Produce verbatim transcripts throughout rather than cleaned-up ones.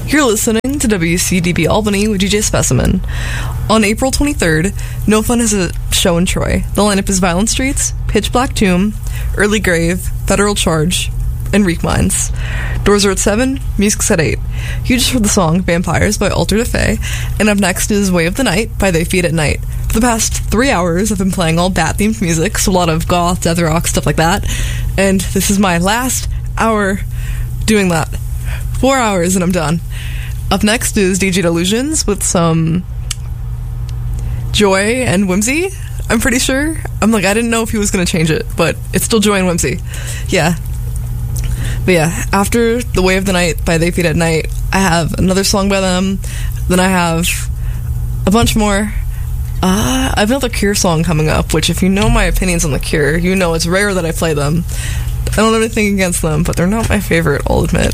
You're listening to W C D B Albany with D J Specimen. On April twenty-third, No Fun has a show in Troy. The lineup is Violent Streets, Pitch Black Tomb, Early Grave, Federal Charge, and Reek Minds. Doors are at seven, music's at eight. You just heard the song Vampires by Alter de Fae, and up next is Way of the Night by They Feed at Night. For the past three hours, I've been playing all bat-themed music, so a lot of goth, death rock, stuff like that, and this is my last hour doing that. Four hours and I'm done. Up next is D J Delusions with some Joy and Whimsy, I'm pretty sure. I'm like, I didn't know if he was going to change it, but it's still Joy and Whimsy. Yeah. But yeah, after The Way of the Night by They Feed at Night, I have another song by them. Then I have a bunch more. Uh, I have another Cure song coming up, which if you know my opinions on The Cure, you know it's rare that I play them. I don't have anything against them, but they're not my favorite, I'll admit.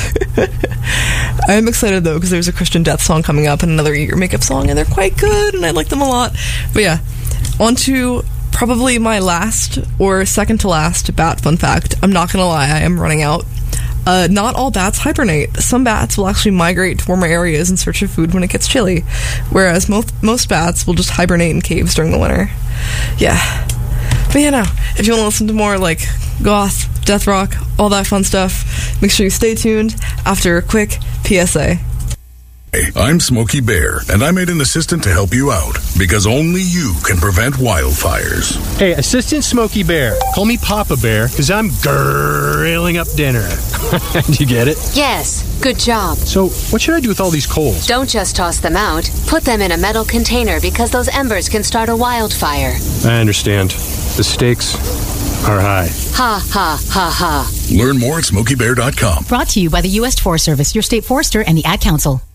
I am excited, though, because there's a Christian Death song coming up and another Eat Your Makeup song, and they're quite good, and I like them a lot. But yeah, on to probably my last, or second to last, bat fun fact. I'm not going to lie, I am running out. Uh, not all bats hibernate. Some bats will actually migrate to warmer areas in search of food when it gets chilly, whereas most, most bats will just hibernate in caves during the winter. Yeah. But yeah, no, if you want to listen to more, like, goth, death rock, all that fun stuff, make sure you stay tuned after a quick P S A. Hey, I'm Smokey Bear, and I made an assistant to help you out, because only you can prevent wildfires. Hey, Assistant Smokey Bear. Call me Papa Bear, because I'm grilling up dinner. Do you get it? Yes, good job. So, what should I do with all these coals? Don't just toss them out. Put them in a metal container, because those embers can start a wildfire. I understand. The stakes are high. Ha, ha, ha, ha. Learn more at smokey bear dot com. Brought to you by the U S Forest Service, your state forester, and the Ad Council.